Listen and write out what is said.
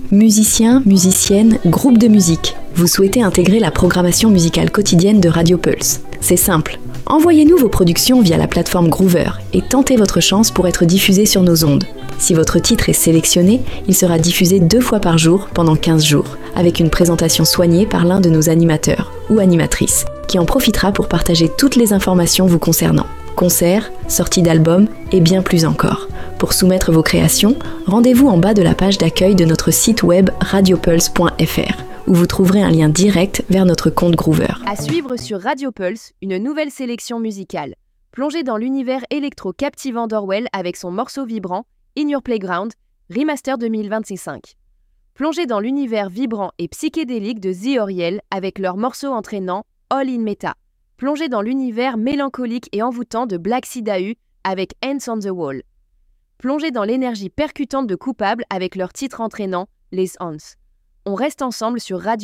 Musiciens, musiciennes, groupes de musique. Vous souhaitez intégrer la programmation musicale quotidienne de Radio Pulse. C'est simple. Envoyez-nous vos productions via la plateforme Groover et tentez votre chance pour être diffusé sur nos ondes. Si votre titre est sélectionné, il sera diffusé 2 fois par jour pendant 15 jours, avec une présentation soignée par l'un de nos animateurs ou animatrices, qui en profitera pour partager toutes les informations vous concernant. Concerts, sorties d'albums et bien plus encore. Pour soumettre vos créations, rendez-vous en bas de la page d'accueil de notre site web radiopulse.fr, où vous trouverez un lien direct vers notre compte Groover. À suivre sur Radio Pulse, une nouvelle sélection musicale. Plongez dans l'univers électro-captivant d'Orwell avec son morceau vibrant In Your Playground, remaster 2025. Plongez dans l'univers vibrant et psychédélique de The Oriel avec leur morceau entraînant All in Meta. Plongez dans l'univers mélancolique et envoûtant de Black Sidahu avec Hands on the Wall. Plongez dans l'énergie percutante de Coupable avec leur titre entraînant Les Hands. On reste ensemble sur Radio